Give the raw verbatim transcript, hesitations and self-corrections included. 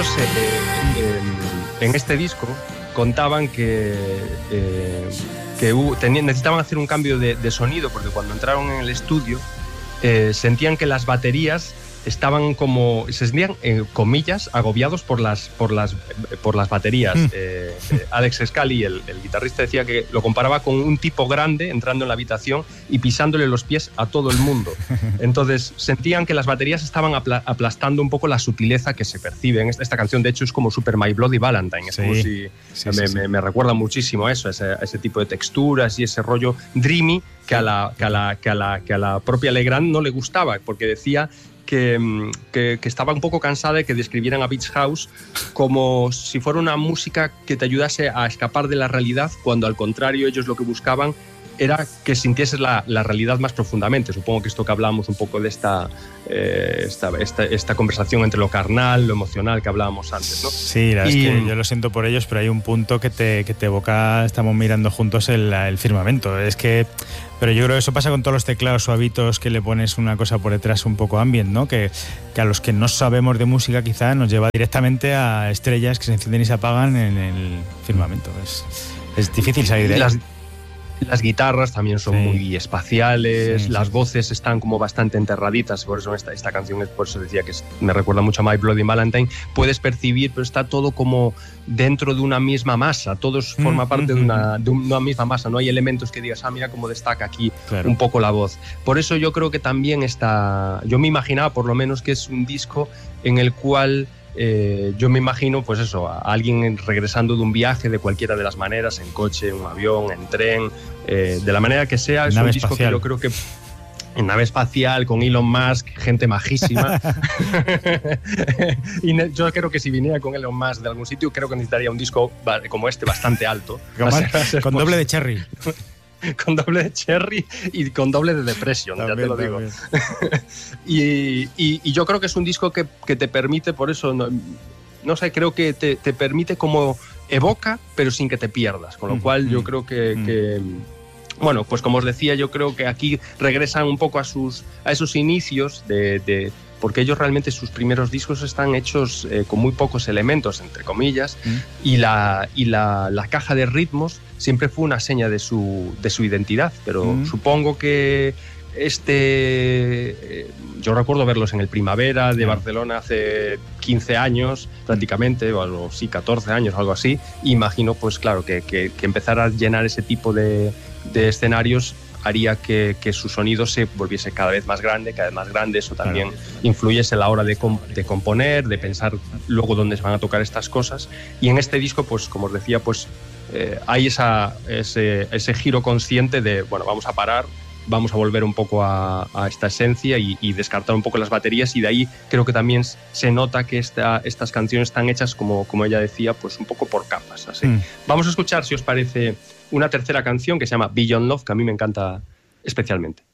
eh, en, en este disco contaban que, eh, que hubo, tenían, necesitaban hacer un cambio de, de sonido, porque cuando entraron en el estudio eh, sentían que las baterías estaban como, se sentían, eh, comillas, agobiados por las, por las, por las baterías. Mm. Eh, eh, Alex Scally, el, el guitarrista, decía que lo comparaba con un tipo grande entrando en la habitación y pisándole los pies a todo el mundo. Entonces sentían que las baterías estaban apla aplastando un poco la sutileza que se percibe en esta, esta canción. De hecho, es como Super My Bloody Valentine. Es sí, como si, sí, me, sí, me, sí. me recuerda muchísimo a eso, a ese, a ese tipo de texturas y ese rollo dreamy que a la, que a la, que a la, que a la propia Legrand no le gustaba, porque decía Que, que, que estaba un poco cansada de que describieran a Beach House como si fuera una música que te ayudase a escapar de la realidad, cuando al contrario ellos lo que buscaban era que sintieses la, la realidad más profundamente. Supongo que esto que hablábamos un poco de esta, eh, esta, esta, esta conversación entre lo carnal, lo emocional que hablábamos antes, ¿no? Sí, la verdad y... es que yo lo siento por ellos, pero hay un punto que te, que te evoca, estamos mirando juntos el, el firmamento. Es que, pero yo creo que eso pasa con todos los teclados suavitos que le pones una cosa por detrás un poco ambient, ¿no? Que, que a los que no sabemos de música quizá nos lleva directamente a estrellas que se encienden y se apagan en el firmamento. Es, es difícil salir de ahí. Las... Las guitarras también son sí. muy espaciales, sí, las sí. voces están como bastante enterraditas, por eso esta, esta canción, por eso decía que me recuerda mucho a My Bloody Valentine. Puedes percibir, pero está todo como dentro de una misma masa, todo mm, forma parte mm, de, una, de una misma masa, no hay elementos que digas, ah, mira cómo destaca aquí claro. un poco la voz. Por eso yo creo que también está, yo me imaginaba por lo menos que es un disco en el cual... Eh, yo me imagino, pues eso, a alguien regresando de un viaje de cualquiera de las maneras, en coche, en un avión, en tren, eh, de la manera que sea, es un disco espacial. Que yo creo que en nave espacial, con Elon Musk, gente majísima. Y yo creo que si viniera con Elon Musk de algún sitio, creo que necesitaría un disco como este bastante alto. Con, ser, con, con doble de cherry. Con doble de Cherry y con doble de Depression, también, ya te lo digo. y, y, y yo creo que es un disco que, que te permite, por eso, no, no sé, creo que te, te permite como evoca, pero sin que te pierdas. Con lo mm, cual yo mm, creo que, mm. que, bueno, pues como os decía, yo creo que aquí regresan un poco a, sus, a esos inicios de... de porque ellos realmente sus primeros discos están hechos eh, con muy pocos elementos, entre comillas, mm. y, la, y la, la caja de ritmos siempre fue una seña de su, de su identidad, pero mm. supongo que este... Eh, yo recuerdo verlos en el Primavera de mm. Barcelona hace quince años, prácticamente, o algo, sí, catorce años, algo así, y imagino, pues claro, que, que, que empezar a llenar ese tipo de, de escenarios haría que, que su sonido se volviese cada vez más grande, cada vez más grande. Eso también claro. influyese a la hora de, comp de componer, de pensar luego dónde se van a tocar estas cosas. Y en este disco, pues como os decía, pues eh, hay esa, ese, ese giro consciente de, bueno, vamos a parar, vamos a volver un poco a, a esta esencia y, y descartar un poco las baterías, y de ahí creo que también se nota que esta, estas canciones están hechas, como, como ella decía, pues un poco por capas. Así. Mm. Vamos a escuchar, si os parece, una tercera canción que se llama Beyond Love, que a mí me encanta especialmente.